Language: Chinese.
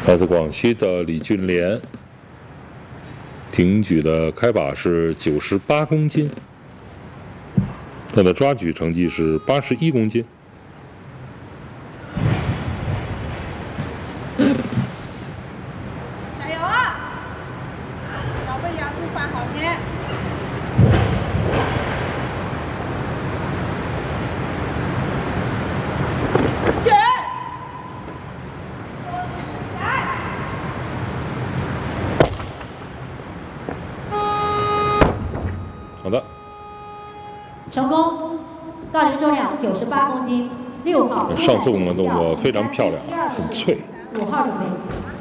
来自广西的李俊莲，挺举的开把是98公斤，他的抓举成绩是81公斤。 加油啊！要为亚洲办好先。起！ 好的， 成功，到龄重量98公斤，6号。 上次我们动作非常漂亮，很脆。 5号准备。